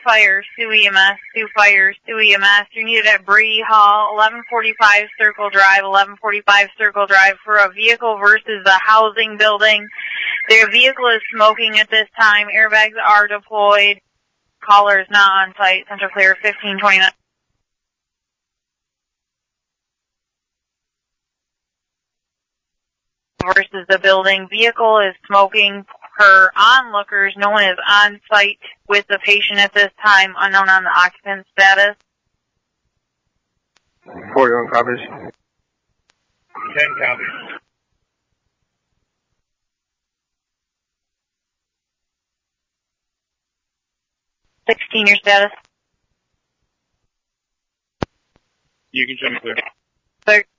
fire, Sioux EMS, Sioux fire, Sioux EMS. You're needed at Brady Hall, 1145 Circle Drive, 1145 Circle Drive for a vehicle versus a housing building. Their vehicle is smoking at this time. Airbags are deployed. Caller is not on site. Central clear 1529. Versus the building. Vehicle is smoking. Per onlookers, no one is on site with the patient at this time. Unknown on the occupant status. 41 copies. 10 copies. Your status. You can jump clear.